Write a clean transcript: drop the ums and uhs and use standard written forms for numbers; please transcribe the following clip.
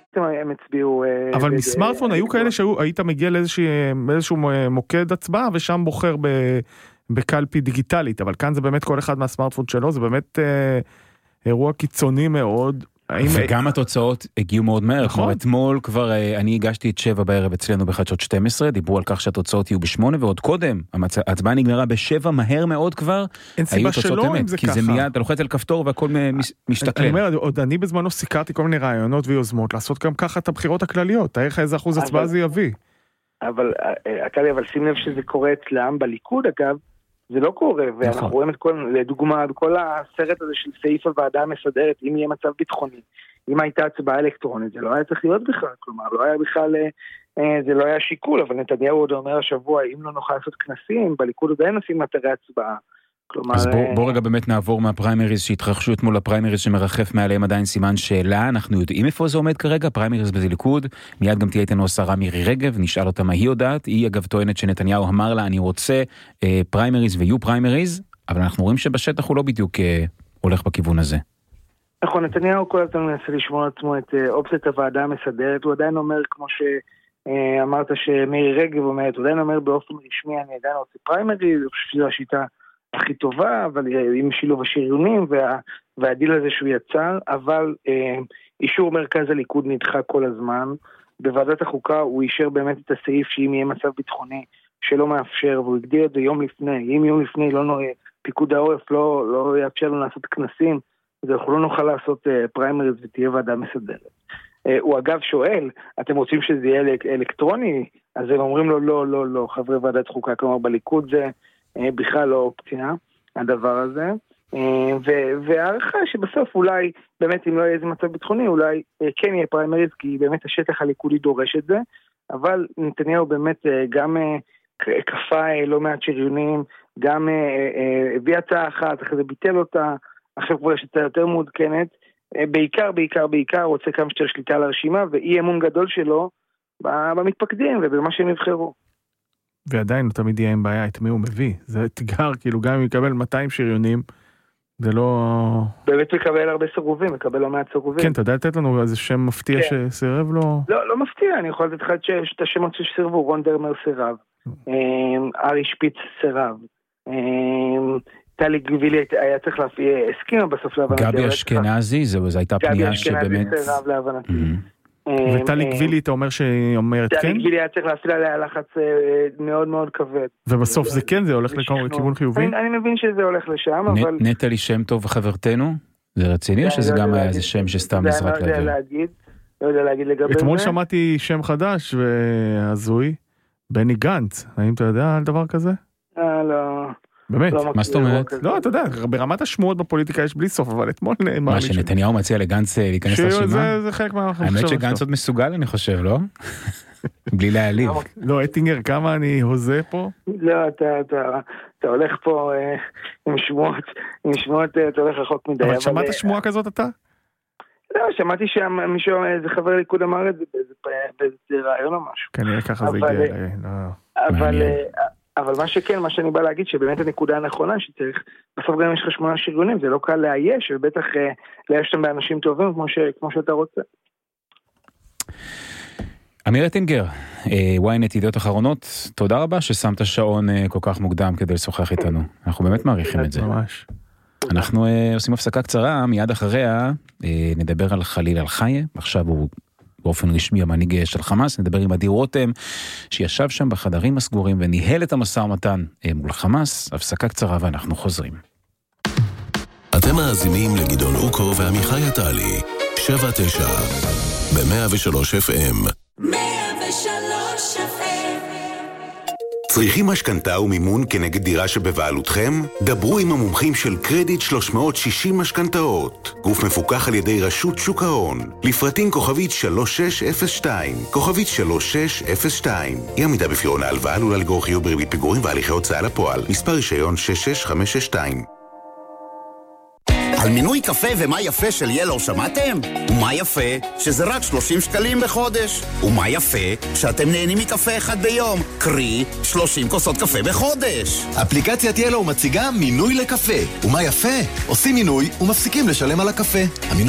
הם הצביעו... אבל מסמארטפון היו כאלה שהיית מגיע לאיזשהו מוקד הצבעה, ושם בוחר בקלפי דיגיטלית, אבל כאן זה באמת כל אחד מהסמארטפון שלו, זה באמת אירוע קיצוני מאוד. וגם התוצאות הגיעו מאוד מהר, כמו אתמול כבר, אני הגשתי את 7 בערב אצלנו בחדשות 12, דיברו על כך שהתוצאות יהיו ב8, ועוד קודם, ההצבעה נגמרה ב7, מהר מאוד כבר, אין סיבה שלא אם זה ככה. כי זה מיד, אתה לוחץ על כפתור והכל משתכלל. אני אומר, עוד אני בזמנו סיקרתי כל מיני רעיונות ויוזמות, לעשות גם ככה את הבחירות הכלליות, תאר לך איזה אחוז הצבעה זה יביא. אבל שים לב שזה קורה אצלם בליכוד, אגב, זה לא קורה, ואנחנו רואים את כל, לדוגמה, בכל הסרט הזה של סעיף הוועדה המסדרת, אם יהיה מצב ביטחוני, אם הייתה הצבעה אלקטרונית, זה לא היה צריך להיות בכלל, כלומר, לא היה בכלל, זה לא היה שיקול, אבל נתניהו עוד אומר השבוע, אם לא נוכל לעשות כנסים, בליכוד עוד אין נשים אתרי הצבעה. אז בוא רגע באמת נעבור מהפריימריז שהתרחשו אתמול לפריימריז שמרחף מעליהם עדיין סימן שאלה, אנחנו יודעים איפה זה עומד כרגע, פריימריז בליכוד, מיד גם תהיה איתנו השרה מירי רגב, נשאל אותה מה היא יודעת, היא אגב טוענת שנתניהו אמר לה אני רוצה פריימריז ויהיו פריימריז, אבל אנחנו רואים שבשטח הוא לא בדיוק הולך בכיוון הזה. נכון, נתניהו כל הזמן מנסה לשמור לעצמו את אופציית הוועדה המסדרת, הוא עדיין אומר כמו שאמרת שמירי רגב אומרת, הוא עדיין אומר באופן רשמי אני עדיין רוצה פריימריז, אני חושב שזו השיטה הכי טובה, אבל עם שילוב השריונים והדיל הזה שהוא יצר, אבל אישור מרכז הליכוד נדחה כל הזמן, בוועדת החוקה הוא אישר באמת את הסעיף שאם יהיה מצב ביטחוני שלא מאפשר, והוא הגדיר את זה יום לפני, אם יום לפני פיקוד העורף לא יאפשר לנו לעשות כנסים, אז אנחנו לא נוכל לעשות פריימריז ותהיה ועדה מסדרת. הוא אגב שואל, אתם רוצים שזה יהיה אלקטרוני? אז הם אומרים לו לא, חברי ועדת חוקה, כלומר בליכוד זה בכלל לא אופציה, הדבר הזה, והערכה שבסוף אולי, באמת אם לא יהיה איזה מצב ביטחוני, אולי כן יהיה פריימריז, כי באמת השטח הליכודי דורש את זה, אבל נתניהו באמת גם כפה לא מעט שריונים, גם הביא הצעה אחת, אחרי זה ביטל אותה, עכשיו כבר יש הצעה יותר מעודכנת, בעיקר רוצה כמה שתר שליטה על הרשימה, ואי אמון גדול שלו במתפקדים ובמה שהם יבחרו. ועדיין הוא תמיד יהיה עם בעיה, את מי הוא מביא. זה אתגר, כאילו גם אם יקבל 200 שריונים, זה לא... באמת מקבל הרבה סירובים, מקבל לא מעט סירובים. כן, אתה יודע לתת לנו איזה שם מפתיע שסירב לו? לא מפתיע, אני יכול לתת לך את השמות שסירבו, רון דרמר סירב, ארי שפיץ סירב, טלי גבילי היה צריך הסכימה בסוף להבנתי. גבי אשכנזי, זו הייתה פנייה שבאמת... גבי אשכנזי סירב להבנתי. וטלי גבילי, אתה אומר שהיא אומרת כן? טלי גבילי היה צריך להפעיל עליה לחץ מאוד מאוד כבד. ובסוף זה כן? זה הולך לכיוון חיובי? אני מבין שזה הולך לשם, אבל... נטלי שם טוב וחברתנו? זה רציני או שזה גם היה איזה שם שסתם נזרק להגיד? לא יודע להגיד לגבי זה. אתמול שמעתי שם חדש והזוי, בני גנץ. האם אתה יודע על דבר כזה? לא... באמת, מה זאת אומרת? לא, אתה יודע, ברמת השמועות בפוליטיקה יש בלי סוף, אבל אתמול נאמר... מה, שנתניהו מציע לגנץ להיכנס לרשימה? זה חלק מהמחשב. האמת שגנץ עוד מסוגל, אני חושב, לא? בלי להעליב. לא, אטינגר, כמה אני הוזה פה? לא, אתה הולך פה עם שמועות, אתה הולך רחוק מדי. אבל שמעת שמועה כזאת אתה? לא, שמעתי שמישהו, איזה חבר ליכוד אמר את זה באיזה רעיון או משהו. כנראה ככה זה הגיע. אבל מה שכן, מה שאני בא להגיד, שבאמת הנקודה הנכונה, שצריך, בסוף גם יש לך 8 שריונים, זה לא קל לאייש, ובטח לאייש אותם באנשים טובים, כמו שאתה רוצה. אמיר אטינגר, ynet ידיעות אחרונות, תודה רבה ששמת שעון כל כך מוקדם כדי לשוחח איתנו. אנחנו באמת מעריכים את זה. ממש. אנחנו עושים הפסקה קצרה, מיד אחריה נדבר על חליל אל-חיה, עכשיו הוא באופן רשמי המנהיג של חמאס, נדבר עם עדי רותם, שישב שם בחדרים הסגורים וניהל את המשא ומתן מול חמאס, הפסקה קצרה ואנחנו חוזרים. אתם מאזינים לגדעון אוקו ועמיחי עטלי, 7-9, ב-103 FM. 103 FM. צריכים משכנתה ומימון כנגד דירה שבבעלותכם? דברו עם המומחים של קרדיט 360 משכנתאות. גוף מפוקח על ידי רשות שוק ההון. לפרטים כוכבית 3602. כוכבית 3602. אי עמידה בפירעון ההלוואה עלולה לגרור חיוב בריבית פיגורים והליכי הוצאה לפועל. מספר רישיון 66562. על מינוי קפה ומה יפה של ילו שמעתם? ומה יפה? שזה רק 30 שקלים בחודש. ומה יפה? שאתם נהנים מקפה אחד ביום. קרי, 30 כוסות קפה בחודש. אפליקציית ילו מציגה מינוי לקפה. ומה יפה? עושים מינוי ומפסיקים לשלם על הקפה.